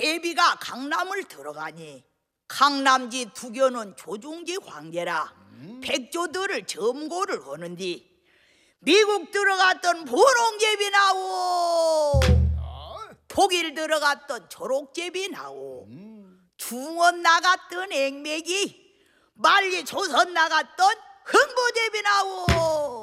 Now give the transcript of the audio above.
제비가 강남을 들어가니 강남지 두교는 조종지 황제라 백조들을 점거를 하는디 미국 들어갔던 분홍제비 나오, 독일 들어갔던 초록제비 나오, 중원 나갔던 앵맥이, 말리 조선 나갔던 흥보제비 나오.